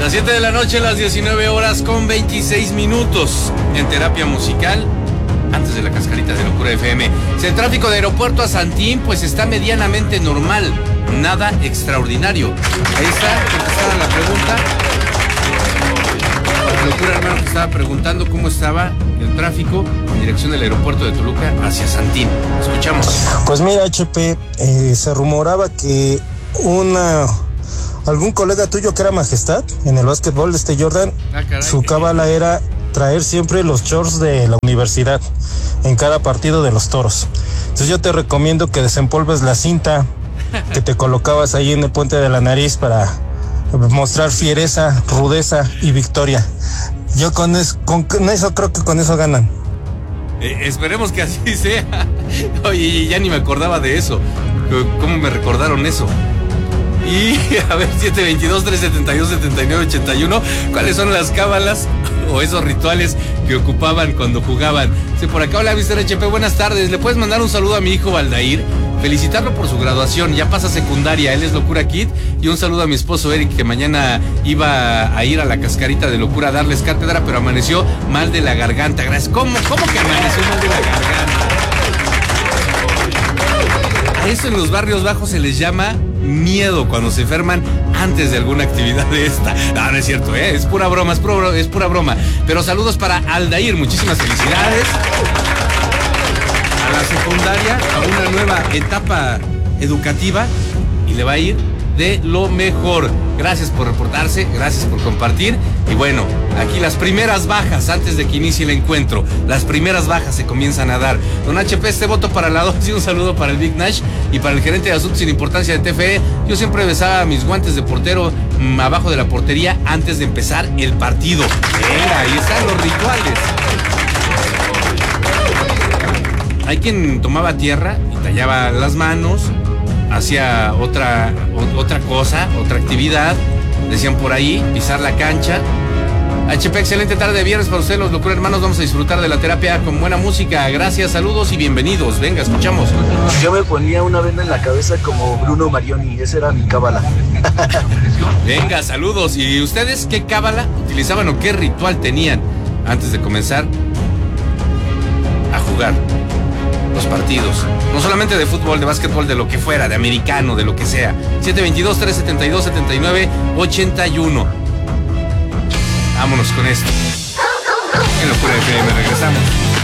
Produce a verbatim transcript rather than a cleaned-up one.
Las siete de la noche, las diecinueve horas con veintiséis minutos en Terapia Musical, antes de la cascarita de Locura F M. Si el tráfico de aeropuerto a Santín, pues está medianamente normal, nada extraordinario. Ahí está, contestada la pregunta. Locura hermano que estaba preguntando cómo estaba el tráfico en dirección del aeropuerto de Toluca hacia Santín. Escuchamos. Pues mira, H P, eh, se rumoraba que una... algún colega tuyo que era Majestad en el básquetbol, este Jordan, ah, su cábala era traer siempre los shorts de la universidad en cada partido de los Toros. Entonces yo te recomiendo que desempolves la cinta que te colocabas ahí en el puente de la nariz para mostrar fiereza, rudeza y victoria. Yo con eso, con eso creo que con eso ganan. Eh, esperemos que así sea. Oye, ya ni me acordaba de eso. ¿Cómo me recordaron eso? Y a ver, siete veintidós, trescientos setenta y dos, setenta y nueve, ochenta y uno, ¿cuáles son las cábalas o esos rituales que ocupaban cuando jugaban? Sí, por acá, hola, mister H P, buenas tardes. ¿Le puedes mandar un saludo a mi hijo Valdair? Felicitarlo por su graduación, ya pasa secundaria, él es Locura Kid. Y un saludo a mi esposo Eric, que mañana iba a ir a la cascarita de Locura a darles cátedra, pero amaneció mal de la garganta. Gracias. ¿Cómo? ¿Cómo que amaneció mal de la garganta? A eso en los barrios bajos se les llama miedo, cuando se enferman antes de alguna actividad de esta. No, no es cierto, ¿eh? Es pura broma, es pura, es pura broma. Pero saludos para Aldair, muchísimas felicidades. A la secundaria, a una nueva etapa educativa, y le va a ir de lo mejor. Gracias por reportarse, gracias por compartir. Y bueno, aquí las primeras bajas antes de que inicie el encuentro. Las primeras bajas se comienzan a dar. Don H P, este voto para la dos y un saludo para el Big Nash y para el gerente de asuntos sin importancia de T F E. Yo siempre besaba mis guantes de portero mmm, abajo de la portería antes de empezar el partido. Venga, ahí están los rituales. Hay quien tomaba tierra y tallaba las manos, hacía otra, otra cosa, otra actividad, decían por ahí, pisar la cancha. H P, excelente tarde de viernes para ustedes, los Locura Hermanos. Vamos a disfrutar de la terapia con buena música. Gracias, saludos y bienvenidos. Venga, escuchamos. Yo me ponía una venda en la cabeza como Bruno Marioni, esa era mi cábala. Venga, saludos. ¿Y ustedes qué cábala utilizaban o qué ritual tenían antes de comenzar a jugar los partidos? No solamente de fútbol, de básquetbol, de lo que fuera, de americano, de lo que sea. siete veintidós, trescientos setenta y dos, setenta y nueve, ochenta y uno. Vámonos con esto. En Locura F M regresamos.